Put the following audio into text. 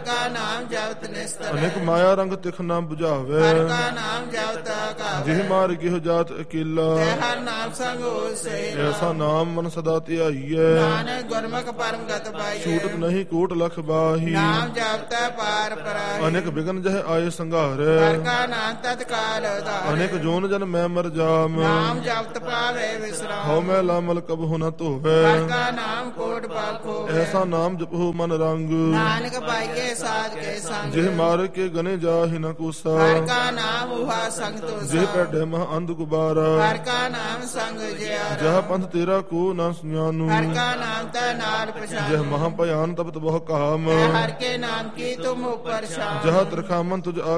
ਕਾ ਨਾਮ ਜਪਤ ਨਿਸਤਰ ਅਨੇਕ ਮਾਇਆ ਰੰਗ ਤਿਖ ਨਾ 부ਝਾਵੇ ਹਰ ਕਾ ਨਾਮ ਜਪਤ ਆਗਾਵੇ ਜਿਹ ਮਾਰ ਗਿਹ ਜਾਤ ਅਕੇਲਾ ਤੈ ਹਰ ਨਾਮ ਸੰਗ ਹੋਇ ਸੋਇ ਐਸਾ ਨਾਮ ਮਨ ਸਦਾ ਧਿਆਈਐ ਨਾਨਕ ਗੁਰਮੁਖ ਪਰਮ ਗਤ ਪਾਈਐ ਛੂਟਤ ਨਹੀਂ ਕੋਟ ਲਖ ਬਾਹੀ ਨਾਮ ਜਪਤੈ ਪਾਰ ਪਰਾਈ ਅਨੇਕ ਬਿਗਨ ਜਹ ਆਏ ਸੰਘਾਰ ਹਰ ਕਾ ਨਾਮ ਤਤਕਾਲ ਉਧਾਰੈ ਅਨੇਕ ਜੋਨ ਜਨ ਮੈਂ ਮਰ ਜਾਮ ਨਾਮ ਜਪਤ ਪਾਵੇ ਵਿਸਰਾਮ ਹਉ ਮੈਂ ਲਾਮਲ ਕਬਹੁ ਨ ਧੋਵੈ ਹਰ ਕਾ ਨਾਮ ਕੋਟ ਪਾਖੋ ਐਸਾ ਨਾਮ ਜਪਹੁ ਮਨ ਰੰਗ ਨਾਨਕ ਪਾਈਏ ਸਾਧ ਕੇ ਸੰਗ ਜਿਹ ਮਾਰ ਕੇ ਗਨੇ ਜਾਹਿ ਨ ਕੂਸਾ ਹਰ ਕਾ ਨਾਮ ਉਹਾ ਸੰਗ ਜਿਹ ਤੋਸਾ ਪੈਡੇ ਮਹ ਅੰਧ ਗੁਬਾਰਾ ਹਰ ਕਾ ਨਾਮ ਸੰਗ ਜਿਆਰਾ ਜਹ ਪੰਥ ਤੇਰਾ ਕੋ ਨ ਸੁਣਾਨੂ ਹਰ ਕਾ ਨਾਮ ਤੈ ਨਾਲ ਜਹ ਪਛਾਨੂ ਮਹਾ ਭਿਆਨ ਤਪਤ ਬਹੁ ਕਾਮ ਹਰ ਕੇ ਨਾਮ ਕੀ ਤੁਮ ਉਪਰ ਸ਼ਾਮ ਜਹ ਤਰਖਾਮਨ ਤੁਝ